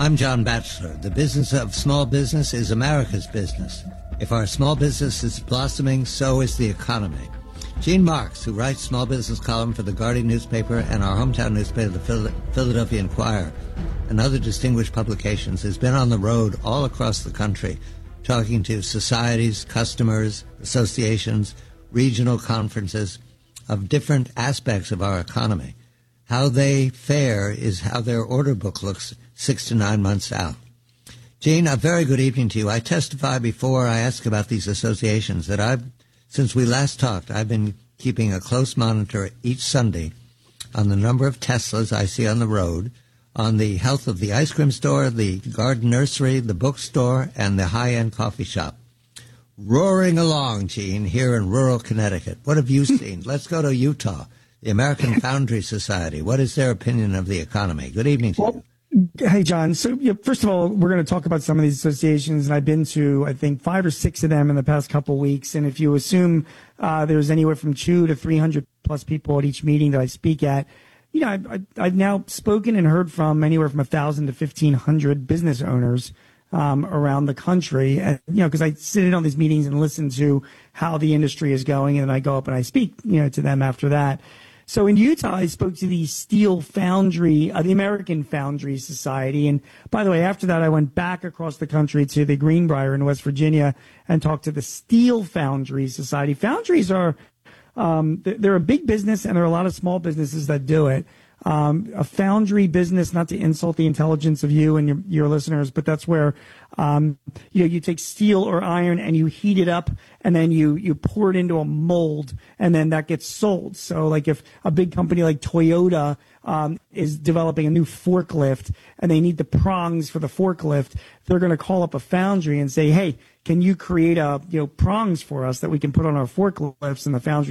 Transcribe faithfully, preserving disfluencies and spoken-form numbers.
I'm John Batchelor. The business of small business is America's business. If our small business is blossoming, so is the economy. Gene Marks, who writes small business column for the Guardian newspaper and our hometown newspaper, the Philadelphia Inquirer, and other distinguished publications, has been on the road all across the country talking to societies, customers, associations, regional conferences of different aspects of our economy. How they fare is how their order book looks six to nine months out. Gene, a very good evening to you. I testify before I ask about these associations that I've, since we last talked, I've been keeping a close monitor each Sunday on the number of Teslas I see on the road, on the health of the ice cream store, the garden nursery, the bookstore, and the high-end coffee shop. Roaring along, Gene, here in rural Connecticut. What have you seen? Let's go to Utah, the American Foundry Society. What is their opinion of the economy? Good evening to well, you. Hey, John. So, yeah, first of all, we're going to talk about some of these associations, and I've been to, I think, five or six of them in the past couple of weeks. And if you assume uh, there's anywhere from two to three hundred plus people at each meeting that I speak at, you know, I've, I've now spoken and heard from anywhere from one thousand to fifteen hundred business owners um, around the country. And, you know, because I sit in on these meetings and listen to how the industry is going, and then I go up and I speak, you know, to them after that. So in Utah, I spoke to the Steel Foundry, uh, the American Foundry Society. And by the way, after that, I went back across the country to the Greenbrier in West Virginia and talked to the Steel Foundry Society. Foundries are Um, they're a big business, and there are a lot of small businesses that do it. Um, a foundry business, not to insult the intelligence of you and your, your listeners, but that's where, um, you know, you take steel or iron and you heat it up, and then you, you pour it into a mold, and then that gets sold. So like if a big company like Toyota, um, is developing a new forklift and they need the prongs for the forklift, they're going to call up a foundry and say, hey, can you create a, you know, prongs for us that we can put on our forklifts? And the foundry